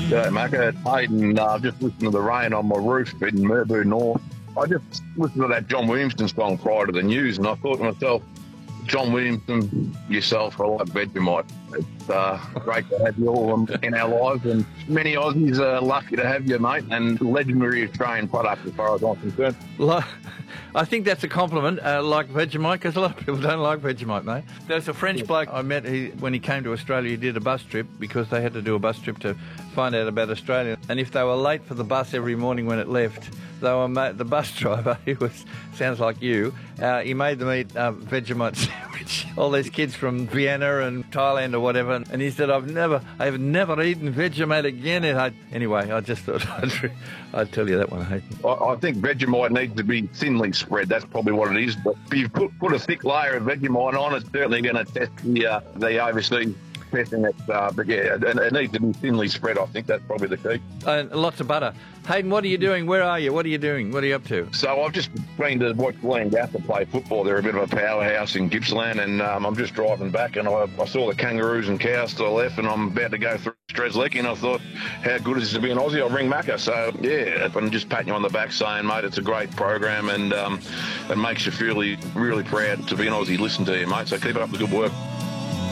Yeah, Macca, it's Hayden. Just listening to the rain on my roof in Merboo North. I just listened to that John Williamson song prior to the news, and I thought to myself, John Williamson, yourself, I like Vegemite. It's great to have you all in our lives, and many Aussies are lucky to have you, mate, and legendary Australian product as far as I'm concerned. I think that's a compliment, like Vegemite, because a lot of people don't like Vegemite, mate. There's a French bloke I met, when he came to Australia, he did a bus trip because they had to do a bus trip to find out about Australia. And if they were late for the bus every morning when it left, the bus driver, who sounds like you, he made them eat Vegemite sandwich. All these kids from Vienna and Thailand or whatever, and he said, I've never eaten Vegemite again. And anyway, I just thought I'd tell you that one, Hayden. I think Vegemite needs to be thinly spread. That's probably what it is. But if you put a thick layer of Vegemite on, it's certainly going to test the overseas testing it. But yeah, it needs to be thinly spread. I think that's probably the key. And lots of butter. Hayden, what are you doing? Where are you? What are you doing? What are you up to? So I've just been to watch Leongatha play football. They're a bit of a powerhouse in Gippsland, and I'm just driving back, and I saw the kangaroos and cows to the left, and I'm about to go through Strzelecki, and I thought, how good is it to be an Aussie? I'll ring Macca. So yeah, I'm just patting you on the back saying, mate, it's a great program, and it makes you feel really proud to be an Aussie. Listen to you, mate. So keep up the good work.